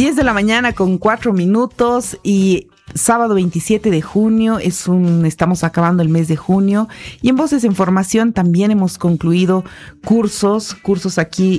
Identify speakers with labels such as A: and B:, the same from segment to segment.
A: 10 de la mañana con 4 minutos y sábado 27 de junio, estamos acabando el mes de junio y en Voces en Formación también hemos concluido cursos aquí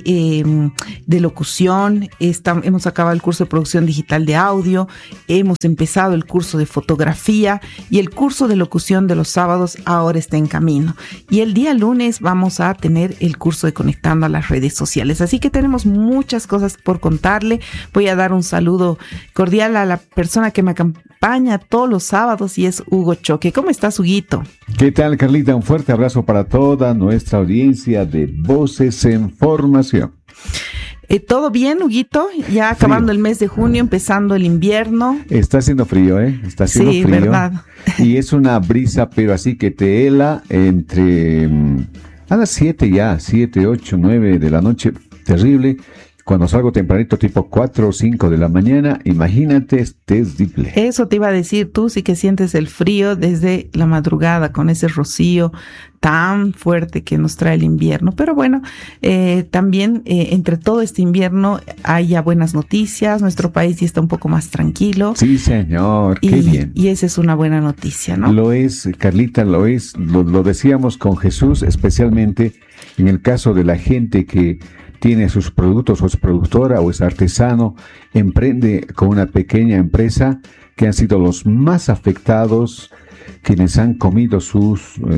A: de locución, hemos acabado el curso de producción digital de audio, hemos empezado el curso de fotografía y el curso de locución de los sábados ahora está en camino. Y el día lunes vamos a tener el curso de Conectando a las redes sociales. Así que tenemos muchas cosas por contarle. Voy a dar un saludo cordial a la persona que me acompaña todos los sábados y es Hugo Choque. ¿Cómo estás, Huguito?
B: ¿Qué tal, Carlita? Un fuerte abrazo para toda nuestra audiencia de Voces en Formación.
A: ¿Todo bien, Huguito? Ya acabando el mes de junio, empezando el invierno.
B: Está haciendo frío, ¿eh? Está haciendo frío. Sí,
A: verdad.
B: Y es una brisa, pero así que te hela entre a las 7, 8, 9 de la noche. Terrible. Cuando salgo tempranito, tipo 4 o 5 de la mañana, imagínate, es terrible. Eso
A: te iba a decir, tú sí que sientes el frío desde la madrugada con ese rocío tan fuerte que nos trae el invierno. Pero bueno, también entre todo este invierno hay ya buenas noticias. Nuestro país ya está un poco más tranquilo.
B: Sí, señor, qué bien.
A: Y esa es una buena noticia, ¿no?
B: Lo es, Carlita, lo es. Lo decíamos con Jesús, especialmente en el caso de la gente que tiene sus productos o es productora o es artesano, emprende con una pequeña empresa, que han sido los más afectados, quienes han comido su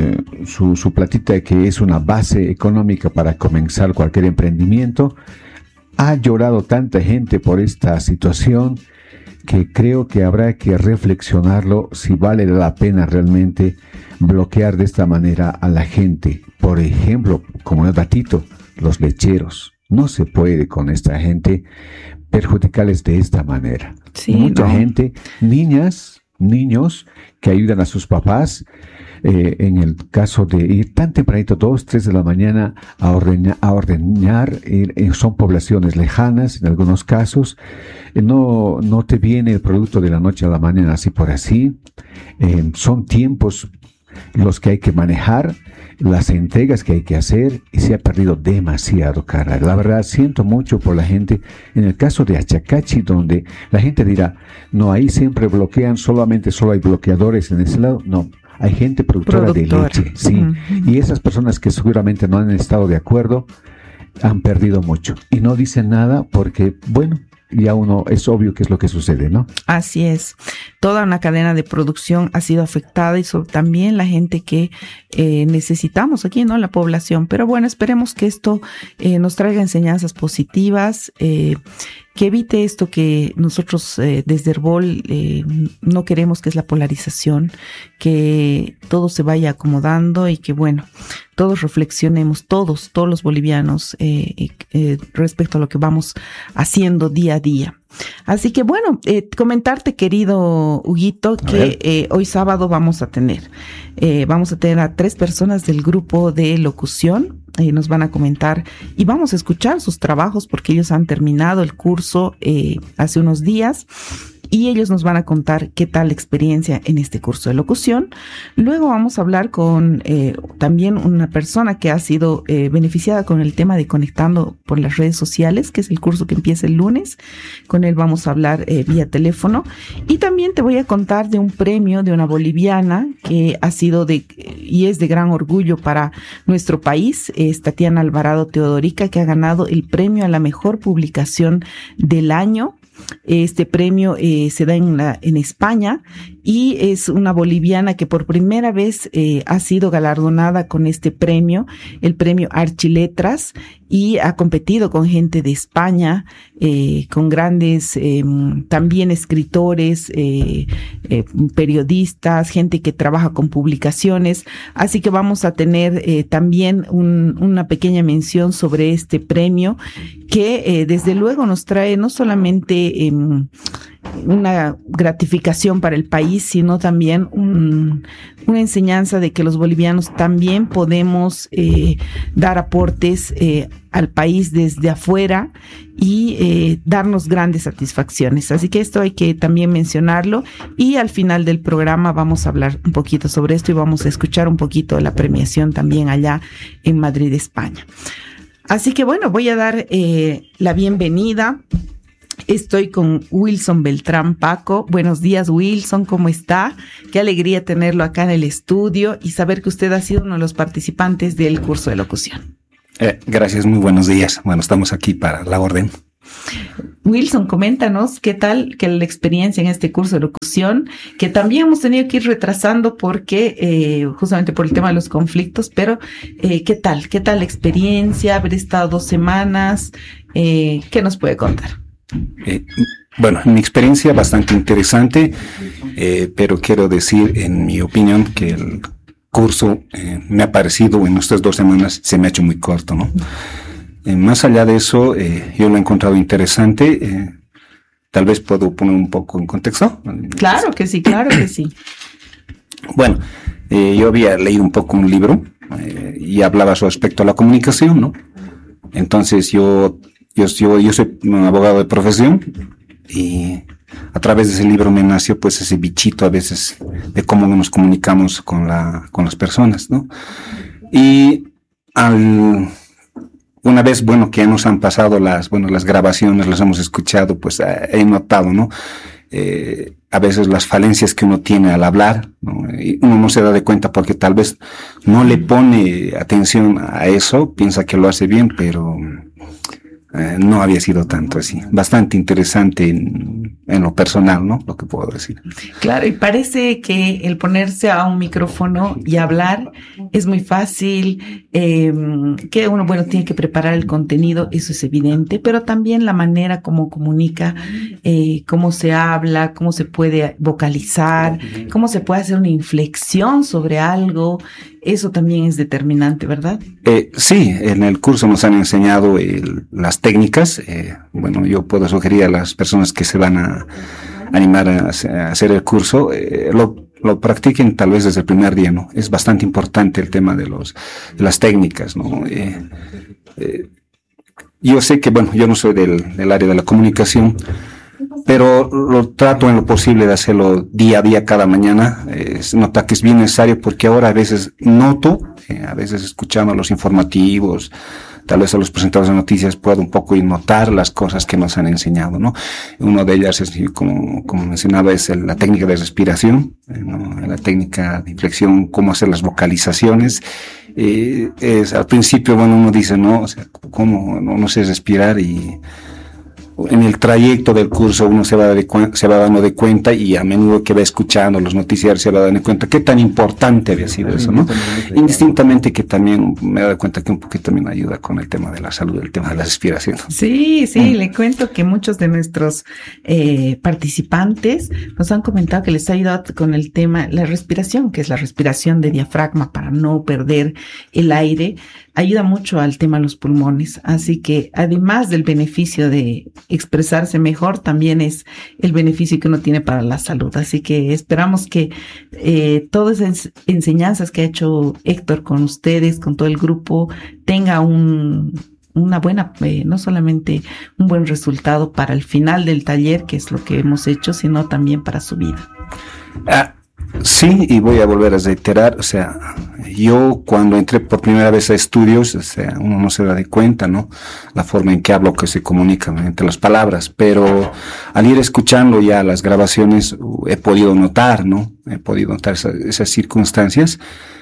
B: platita, que es una base económica para comenzar cualquier emprendimiento. Ha llorado tanta gente por esta situación que creo que habrá que reflexionarlo si vale la pena realmente bloquear de esta manera a la gente. Por ejemplo, como un datito, los lecheros. No se puede con esta gente perjudicarles de esta manera.
A: Sí,
B: mucha gente, niños que ayudan a sus papás, en el caso de ir tan tempranito, 2, 3 de la mañana a ordeñar, son poblaciones lejanas en algunos casos, no te viene el producto de la noche a la mañana así por así, son tiempos los que hay que manejar, las entregas que hay que hacer, y se ha perdido demasiado, cara. La verdad, siento mucho por la gente. En el caso de Achacachi, donde la gente dirá, no, ahí siempre bloquean, solo hay bloqueadores en ese lado. No, hay gente productora de leche, sí. Uh-huh. Y esas personas que seguramente no han estado de acuerdo, han perdido mucho. Y no dicen nada porque, bueno, ya es obvio qué es lo que sucede, ¿no?
A: Así es. Toda una cadena de producción ha sido afectada y también la gente que necesitamos aquí, ¿no? La población. Pero bueno, esperemos que esto nos traiga enseñanzas positivas, que evite esto que nosotros desde Herbol no queremos, que es la polarización, que todo se vaya acomodando y que, bueno, todos reflexionemos, todos los bolivianos, respecto a lo que vamos haciendo día a día. Así que bueno, comentarte, querido Huguito, que hoy sábado vamos a tener a 3 personas del grupo de locución. Nos van a comentar y vamos a escuchar sus trabajos porque ellos han terminado el curso hace unos días. Y ellos nos van a contar qué tal la experiencia en este curso de locución. Luego vamos a hablar con también una persona que ha sido beneficiada con el tema de Conectando por las redes sociales, que es el curso que empieza el lunes. Con él vamos a hablar vía teléfono. Y también te voy a contar de un premio de una boliviana que ha sido y es de gran orgullo para nuestro país. Es Tatiana Alvarado Teodorica, que ha ganado el premio a la mejor publicación del año. Este premio se da en España y es una boliviana que por primera vez ha sido galardonada con este premio, el premio Archiletras, y ha competido con gente de España, con grandes también escritores, periodistas, gente que trabaja con publicaciones. Así que vamos a tener también una pequeña mención sobre este premio que desde luego nos trae no solamente una gratificación para el país, sino también una enseñanza de que los bolivianos también podemos dar aportes al país desde afuera y darnos grandes satisfacciones. Así que esto hay que también mencionarlo, y al final del programa vamos a hablar un poquito sobre esto y vamos a escuchar un poquito de la premiación también allá en Madrid, España. Así que bueno, voy a dar la bienvenida Estoy con Wilson Beltrán Paco. Buenos días, Wilson, ¿cómo está? Qué alegría tenerlo acá en el estudio y saber que usted ha sido uno de los participantes del curso de locución.
C: Gracias, muy buenos días. Bueno, estamos aquí para la orden.
A: Wilson, coméntanos qué tal que la experiencia en este curso de locución, que también hemos tenido que ir retrasando porque justamente por el tema de los conflictos, pero ¿qué tal la experiencia? Haber estado 2 semanas, ¿qué nos puede contar?
C: Bueno, mi experiencia bastante interesante, pero quiero decir, en mi opinión, que el curso me ha parecido en estas 2 semanas se me ha hecho muy corto, ¿no? Más allá de eso, yo lo he encontrado interesante. Tal vez puedo poner un poco en contexto.
A: Claro que sí, claro que sí.
C: Bueno, yo había leído un poco un libro y hablaba respecto a la comunicación, ¿no? Entonces yo soy un abogado de profesión y a través de ese libro me nació pues ese bichito a veces de cómo nos comunicamos con las personas, ¿no? Y una vez, bueno, que ya nos han pasado las grabaciones, las hemos escuchado, pues he notado, ¿no? A veces las falencias que uno tiene al hablar, ¿no? Y uno no se da de cuenta porque tal vez no le pone atención a eso, piensa que lo hace bien, pero no había sido tanto así. Bastante interesante en lo personal, ¿no? Lo que puedo decir.
A: Claro, y parece que el ponerse a un micrófono y hablar es muy fácil, que uno, bueno, tiene que preparar el contenido, eso es evidente, pero también la manera como comunica, cómo se habla, cómo se puede vocalizar, cómo se puede hacer una inflexión sobre algo, eso también es determinante, ¿verdad?
C: Sí, en el curso nos han enseñado las técnicas. Bueno, yo puedo sugerir a las personas que se van a animar a hacer el curso, lo practiquen tal vez desde el primer día, ¿no? Es bastante importante el tema de las técnicas, ¿no? Yo sé que, bueno, yo no soy del área de la comunicación, pero lo trato en lo posible de hacerlo día a día, cada mañana. Nota que es bien necesario porque ahora a veces noto, a veces escuchando los informativos, tal vez a los presentadores de noticias puedo un poco notar las cosas que nos han enseñado, ¿no? Una de ellas es, como mencionaba, es la técnica de respiración, ¿no? La técnica de inflexión, cómo hacer las vocalizaciones. Al principio, bueno, uno dice, no, o sea, cómo no sé respirar, y en el trayecto del curso uno se va dando de cuenta, y a menudo que va escuchando los noticiarios se va dando cuenta qué tan importante había sido eso, ¿no? Indistintamente que también me he dado cuenta que un poquito también ayuda con el tema de la salud, el tema de la respiración.
A: Sí, le cuento que muchos de nuestros participantes nos han comentado que les ha ayudado con el tema, la respiración, que es la respiración de diafragma para no perder el aire, ayuda mucho al tema de los pulmones, así que además del beneficio de expresarse mejor, también es el beneficio que uno tiene para la salud, así que esperamos que todas esas enseñanzas que ha hecho Héctor con ustedes, con todo el grupo, tenga una buena, no solamente un buen resultado para el final del taller, que es lo que hemos hecho, sino también para su vida.
C: Sí, y voy a volver a reiterar, o sea, yo cuando entré por primera vez a estudios, o sea, uno no se da de cuenta, ¿no? La forma en que hablo, que se comunica entre las palabras, pero al ir escuchando ya las grabaciones he podido notar, ¿no? He podido notar esas circunstancias,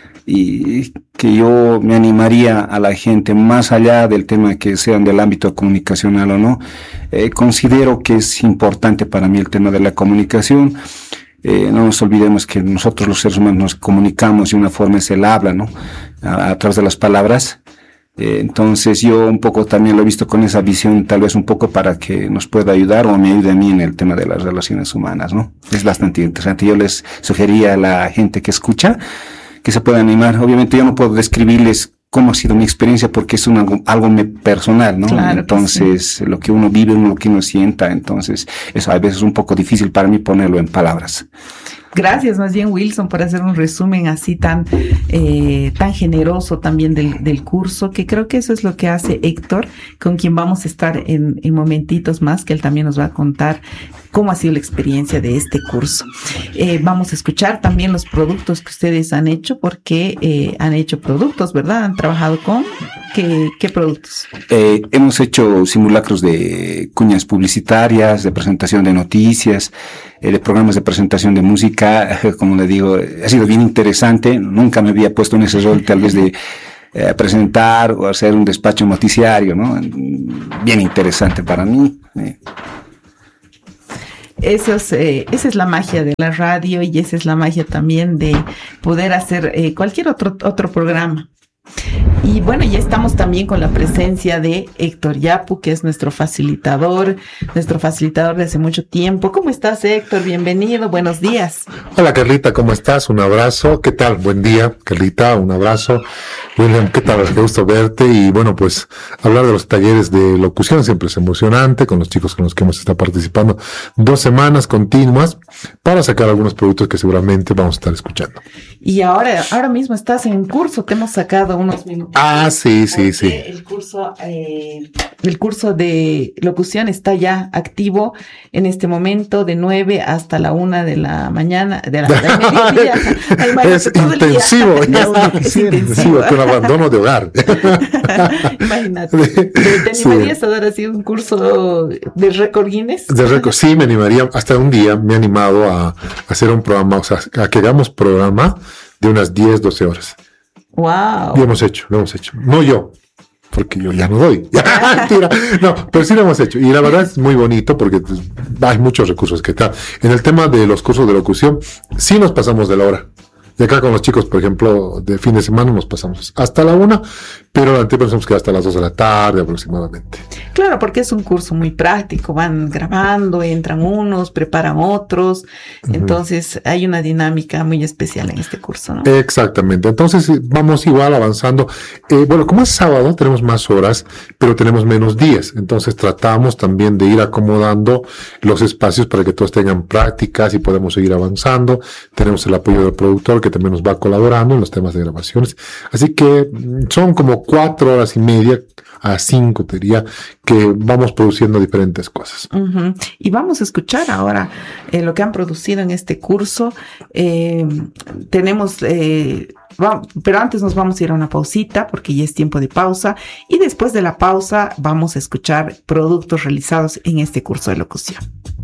C: y que yo me animaría a la gente, más allá del tema que sean del ámbito comunicacional o no, considero que es importante para mí el tema de la comunicación. No nos olvidemos que nosotros los seres humanos nos comunicamos de una forma, es el habla, ¿no? A través de las palabras. Entonces yo un poco también lo he visto con esa visión, tal vez un poco para que nos pueda ayudar o me ayude a mí en el tema de las relaciones humanas, ¿no? Es bastante interesante. Yo les sugería a la gente que escucha que se pueda animar. Obviamente yo no puedo describirles cómo ha sido mi experiencia porque es algo personal, ¿no?
A: Claro,
C: entonces, sí. Lo que uno vive, lo que uno sienta, entonces eso a veces es un poco difícil para mí ponerlo en palabras.
A: Gracias más bien, Wilson, por hacer un resumen así tan generoso también del curso, que creo que eso es lo que hace Héctor, con quien vamos a estar en momentitos más, que él también nos va a contar cómo ha sido la experiencia de este curso. Vamos a escuchar también los productos que ustedes han hecho, porque han hecho productos, ¿verdad? Han trabajado con ¿qué productos?
C: Hemos hecho simulacros de cuñas publicitarias, de presentación de noticias, de programas de presentación de música. Como le digo, ha sido bien interesante. Nunca me había puesto en ese rol, tal vez de presentar o hacer un despacho noticiario, ¿no? Bien interesante para mí.
A: Esa es la magia de la radio, y esa es la magia también de poder hacer cualquier otro programa. Y bueno, ya estamos también con la presencia de Héctor Yapu, que es nuestro facilitador de hace mucho tiempo. ¿Cómo estás, Héctor? Bienvenido, buenos días.
D: Hola, Carlita, ¿cómo estás? Un abrazo. ¿Qué tal? Buen día, Carlita, un abrazo. William, ¿qué tal? Qué gusto verte. Y bueno, pues hablar de los talleres de locución siempre es emocionante, con los chicos con los que hemos estado participando 2 semanas continuas para sacar algunos productos que seguramente vamos a estar escuchando.
A: Y ahora mismo estás en curso, te hemos sacado unos minutos.
D: Ah, sí.
A: El curso de locución está ya activo en este momento, de 9 hasta la 1 de la mañana, del mediodía.
D: Es intensivo.
A: Es intensivo.
D: Con abandono de hogar.
A: Imagínate. ¿Te animarías a dar así un curso de récord Guinness?
D: De récord, sí, me animaría. Hasta un día me he animado a hacer un programa, o sea, a que hagamos programa de unas 10, 12 horas.
A: Wow.
D: Lo hemos hecho. No yo, porque yo ya no doy. Mentira. No, pero sí lo hemos hecho. Y la verdad es muy bonito porque hay muchos recursos que están. En el tema de los cursos de locución, sí nos pasamos de la hora. Y acá con los chicos, por ejemplo, de fin de semana nos pasamos hasta la 1, pero la anterior pensamos que hasta las 2 de la tarde aproximadamente.
A: Claro, porque es un curso muy práctico, van grabando, entran unos, preparan otros, entonces hay una dinámica muy especial en este curso, ¿no?
D: Exactamente, entonces vamos igual avanzando. Bueno, como es sábado, tenemos más horas, pero tenemos menos días, entonces tratamos también de ir acomodando los espacios para que todos tengan prácticas y podemos seguir avanzando. Tenemos el apoyo del productor, que también nos va colaborando en los temas de grabaciones. Así que son como 4 horas y media a 5, te diría, que vamos produciendo diferentes cosas.
A: Y vamos a escuchar ahora lo que han producido en este curso. Pero antes nos vamos a ir a una pausita, porque ya es tiempo de pausa. Y después de la pausa vamos a escuchar productos realizados en este curso de locución.